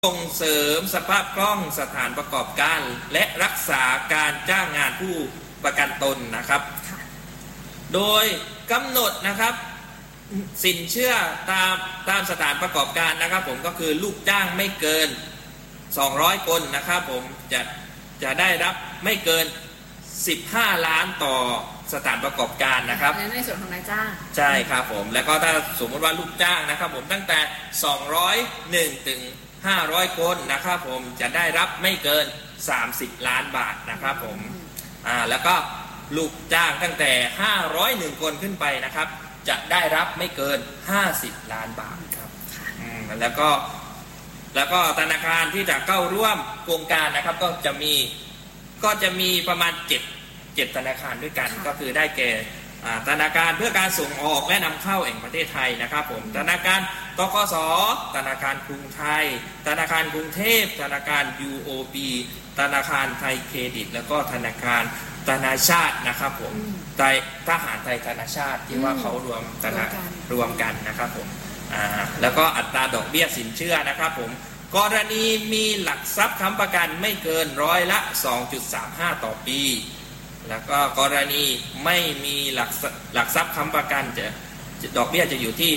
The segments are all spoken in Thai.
ส่งเสริมสภาพคล่องสถานประกอบการและรักษาการจ้างงานผู้ประกันตนนะครับโดยกำหนดนะครับสินเชื่อตามสถานประกอบการนะครับผมก็คือลูกจ้างไม่เกิน200คนนะครับผมจะได้รับไม่เกิน15 ล้านต่อสถานประกอบการนะครับในส่วนของนายจ้างใช่ครับผมแล้วก็ถ้าสมมติว่าลูกจ้างนะครับผมตั้งแต่201ถึง500คนนะครับผมจะได้รับไม่เกิน30 ล้านบาทนะครับผมแล้วก็ลูกจ้างตั้งแต่501คนขึ้นไปนะครับจะได้รับไม่เกิน50 ล้านบาทครับแล้วก็ธนาคารที่จะเข้าร่วมโครงการนะครับก็จะมีประมาณ7ธนาคารด้วยกันก็คือได้แก่ธนาคารเพื่อการส่งออกและนำเข้าแห่งประเทศไทยนะครับผมธนาคารตกส.ธนาคารกรุงไทยธนาคารกรุงเทพธนาคาร UOB ธนาคารไทยเครดิตแล้วก็ธนาคารธนาชาตินะครับผมทหารไทยธนาชาติที่ว่าเขารวมกันนะครับผมแล้วก็อัตราดอกเบี้ยสินเชื่อนะครับผมกรณีมีหลักทรัพย์ค้ำประกันไม่เกิน2.35%ต่อปีแล้วก็กรณีไม่มีหลักทรัพย์ค้ำประกันดอกเบี้ยจะอยู่ที่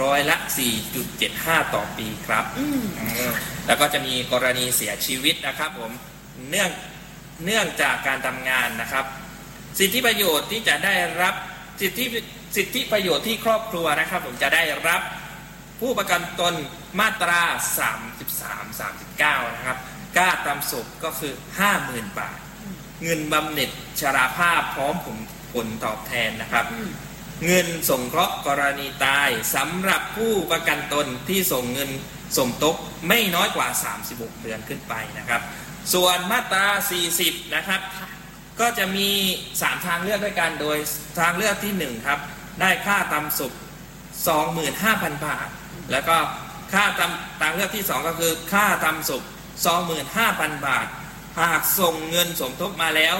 4.75%ต่อปีครับแล้วก็จะมีกรณีเสียชีวิตนะครับผมเนื่องจากการทำงานนะครับสิทธิประโยชน์ที่จะได้รับสิทธิประโยชน์ที่ครอบครัวนะครับผมจะได้รับผู้ประกันตนมาตรา33-39นะครับค่าตามศพก็คือ 50,000 บาทเงินบำเหน็จชราภาพพร้อมผลตอบแทนนะครับเงินสงเคราะห์กรณีตายสำหรับผู้ประกันตนที่ส่งเงินสมทบไม่น้อยกว่า36 เดือนขึ้นไปนะครับส่วนมาตรา40นะครับก็จะมี3ทางเลือกด้วยกันโดยทางเลือกที่1ครับได้ค่าตามศพ 25,000 บาทแล้วก็ค่าทางเลือกที่2ก็คือค่าตามศพ 25,000 บาทหากส่งเงินสมทบมาแล้ว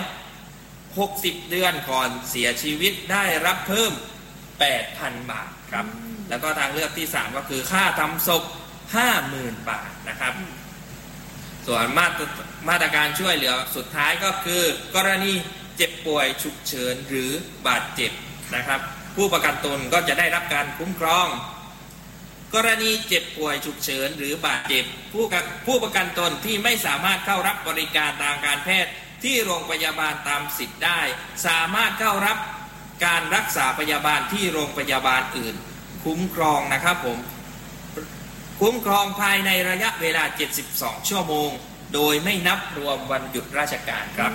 60 เดือนก่อนเสียชีวิตได้รับเพิ่ม 8,000 บาทครับแล้วก็ทางเลือกที่3ก็คือค่าทำศพ 50,000 บาทนะครับส่วนมาตรการช่วยเหลือสุดท้ายก็คือกรณีเจ็บป่วยฉุกเฉินหรือบาดเจ็บนะครับผู้ประกันตนก็จะได้รับการคุ้มครองกรณีเจ็บป่วยฉุกเฉินหรือบาดเจ็บผู้ประกันตนที่ไม่สามารถเข้ารับบริการทางการแพทย์ที่โรงพยาบาลตามสิทธิ์ได้สามารถเข้ารับการรักษาพยาบาลที่โรงพยาบาลอื่นคุ้มครองนะครับผมคุ้มครองภายในระยะเวลา72 ชั่วโมงโดยไม่นับรวมวันหยุดราชการครับ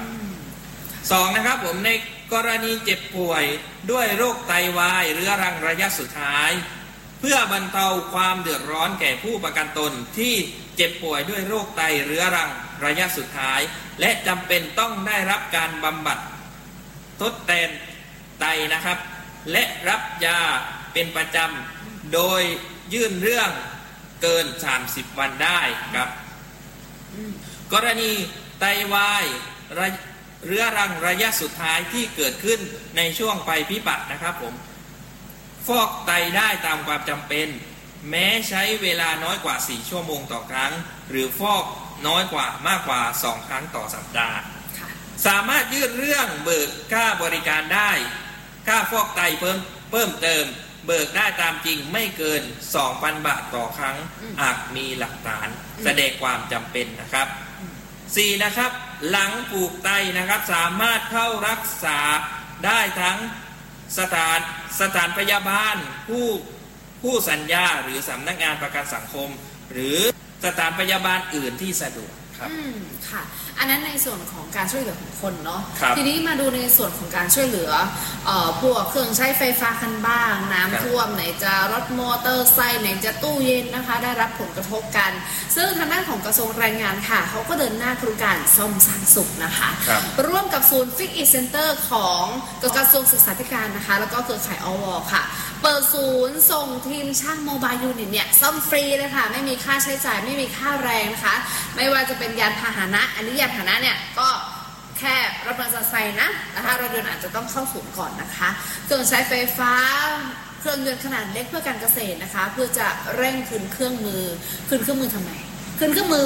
2นะครับผมในกรณีเจ็บป่วยด้วยโรคไตวายเรื้อรังระยะสุดท้ายเพื่อบรรเทาความเดือดร้อนแก่ผู้ประกันตนที่เจ็บป่วยด้วยโรคไตเรื้อรังระยะสุดท้ายและจำเป็นต้องได้รับการบำบัดทดแทนไตนะครับและรับยาเป็นประจำโดยยื่นเรื่องเกิน30 วันได้ครับกรณีไตวายเรื้อรังระยะสุดท้ายที่เกิดขึ้นในช่วงภัยพิบัตินะครับผมฟอกไตได้ตามความจำเป็นแม้ใช้เวลาน้อยกว่า4 ชั่วโมงต่อครั้งหรือฟอกน้อยกว่ามากกว่า2 ครั้งต่อสัปดาห์สามารถยื่นเรื่องเบิกค่าบริการได้ค่าฟอกไตเพิ่มเติมเบิกได้ตามจริงไม่เกิน 2,000 บาทต่อครั้งหากมีหลักฐานแสดงความจำเป็นนะครับ4นะครับหลังปลูกไตนะครับสามารถเข้ารักษาได้ทั้งสถานพยาบาลผู้สัญญาหรือสำนักงานประกันสังคมหรือสถานพยาบาลอื่นที่สะดวกครับค่ะอันนั้นในส่วนของการช่วยเหลือของคนเนาะทีนี้มาดูในส่วนของการช่วยเหลือพวกเครื่องใช้ไฟฟ้ากันบ้างน้ำท่วมไหนจะรถมอเตอร์ไซค์ไหนจะตู้เย็นนะคะได้รับผลกระทบกันซึ่งทางด้านของกระทรวงแรงงานค่ะเขาก็เดินหน้าโครงการซ่อมสร้างสุขนะคะร่วมกับศูนย์ฟิกอิทเซ็นเตอร์ของกระทรวงศึกษาธิการนะคะแล้วก็เครือข่ายอวค่ะเปิดศูนย์ส่งทีมช่างโมบายยูนิตเนี่ยซ่อมฟรีเลยค่ะไม่มีค่าใช้จ่ายไม่มีค่าแรงนะคะไม่ว่าจะเป็นยานพาหนะอันนี้ยานพาหนะเนี่ยก็แค่รถมอเตอร์ไซค์นะถ้ารถยนต์อาจจะต้องเข้าศูนย์ก่อนนะคะเครื่องใช้ไฟฟ้าเครื่องยนต์ขนาดเล็กเพื่อการเกษตรนะคะเพื่อจะเร่งคืนเครื่องมือทำไมขึ้นเครื่องมือ